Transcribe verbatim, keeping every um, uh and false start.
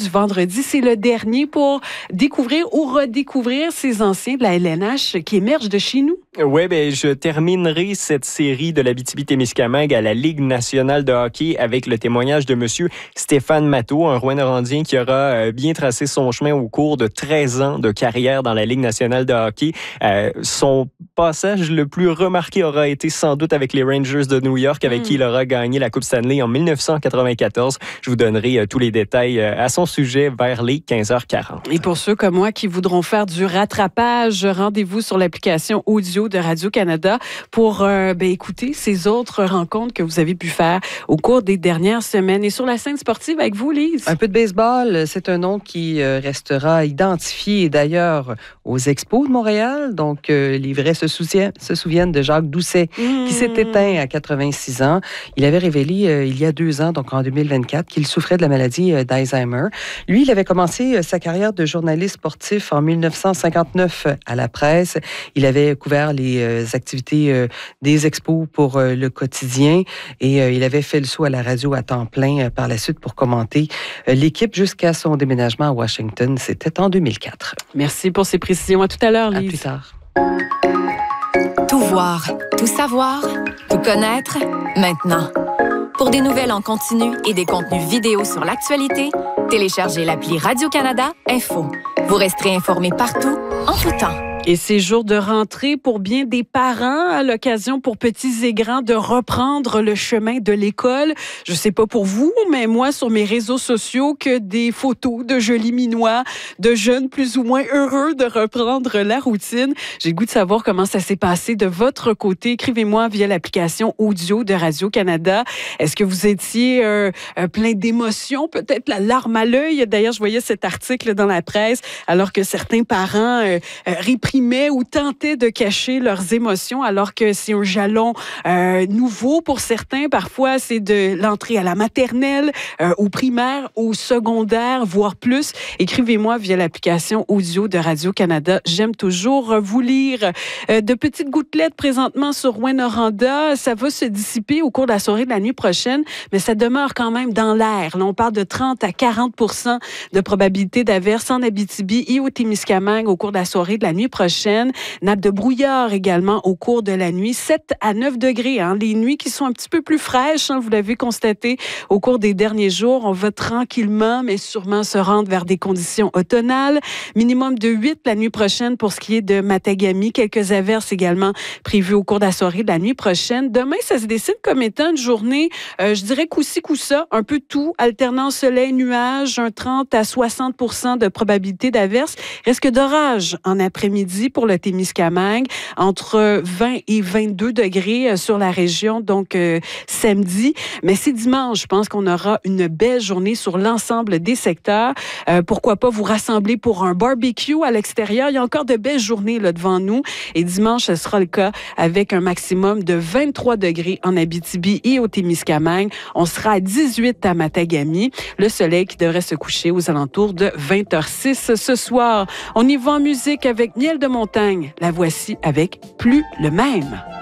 du vendredi. C'est le dernier pour découvrir ou redécouvrir ces anciens de la L N H qui émergent de chez nous. Oui, ben je terminerai cette série de l'Abitibi-Témiscamingue à la Ligue nationale de hockey avec le témoignage de monsieur Stéphane Matteau, un Rouyn-Norandien qui aura bien tracé son chemin au cours de treize ans de carrière dans la Ligue nationale de hockey. Euh, son passage le plus remarqué aura été sans doute avec les Rangers de New York, avec mmh. qui il aura gagné la Coupe Stanley en dix-neuf cent quatre-vingt-quatorze. Je vous donnerai euh, tous les détails euh, à son sujet vers les quinze heures quarante. Et pour ceux comme moi qui voudront faire du rattrapage, rendez-vous sur l'application audio de Radio-Canada pour euh, ben, écouter ces autres rencontres que vous avez pu faire au cours des dernières semaines. Et sur la scène sportive avec vous, Lise? Un peu de baseball, c'est un nom qui euh, restera identifié d'ailleurs aux Expos de Montréal. Donc, euh, les vrais se souviennent, se souviennent de Jacques Doucet, mmh. qui s'est éteint à quatre-vingt-six ans. Il avait révélé euh, il y a deux ans, donc en deux mille vingt-quatre, qu'il souffrait de la maladie euh, d'Alzheimer. Lui, il avait commencé euh, sa carrière de journaliste sportif en dix-neuf cent cinquante-neuf à la presse. Il avait couvert les euh, activités euh, des Expos pour euh, le quotidien et euh, il avait fait le saut à la radio à temps plein euh, par la suite pour commenter euh, l'équipe jusqu'à son déménagement à Washington. C'était en deux mille quatre. Merci pour ces précisions. À tout à l'heure, Lise. À plus tard. Tout voir, tout savoir, tout connaître, maintenant. Pour des nouvelles en continu et des contenus vidéo sur l'actualité, téléchargez l'appli Radio-Canada Info. Vous resterez informé partout, en tout temps. Et ces jours de rentrée pour bien des parents, à l'occasion pour petits et grands de reprendre le chemin de l'école. Je sais pas pour vous, mais moi, sur mes réseaux sociaux, que des photos de jolis minois, de jeunes plus ou moins heureux de reprendre la routine. J'ai le goût de savoir comment ça s'est passé de votre côté. Écrivez-moi via l'application audio de Radio-Canada. Est-ce que vous étiez euh, plein d'émotions, peut-être la larme à l'œil? D'ailleurs, je voyais cet article dans la presse, alors que certains parents euh, euh, ou tentaient de cacher leurs émotions alors que c'est un jalon euh, nouveau pour certains. Parfois, c'est de l'entrée à la maternelle, euh, au primaire, au secondaire, voire plus. Écrivez-moi via l'application audio de Radio-Canada. J'aime toujours vous lire. Euh, de petites gouttelettes présentement sur Rouyn-Noranda. Ça va se dissiper au cours de la soirée de la nuit prochaine, mais ça demeure quand même dans l'air. Là, on parle de trente à quarante pour cent de probabilité d'averse en Abitibi et au Témiscamingue au cours de la soirée de la nuit prochaine. Nappe de brouillard également au cours de la nuit. sept à neuf degrés. Hein. Les nuits qui sont un petit peu plus fraîches, hein, vous l'avez constaté au cours des derniers jours. On va tranquillement, mais sûrement se rendre vers des conditions automnales. Minimum de huit la nuit prochaine pour ce qui est de Matagami. Quelques averses également prévues au cours de la soirée de la nuit prochaine. Demain, ça se dessine comme étant une journée, euh, je dirais coup-ci, coup-ça, un peu tout. Alternant soleil, nuages, un trente à soixante pour cent de probabilité d'averse. Risque d'orage en après-midi pour le Témiscamingue, entre vingt et vingt-deux degrés sur la région, donc euh, samedi. Mais c'est dimanche, je pense qu'on aura une belle journée sur l'ensemble des secteurs. Euh, pourquoi pas vous rassembler pour un barbecue à l'extérieur? Il y a encore de belles journées là, devant nous. Et dimanche, ce sera le cas avec un maximum de vingt-trois degrés en Abitibi et au Témiscamingue. On sera à dix-huit à Matagami. Le soleil qui devrait se coucher aux alentours de vingt heures six ce soir. On y va en musique avec Miel de montagne. La voici avec Plus le même.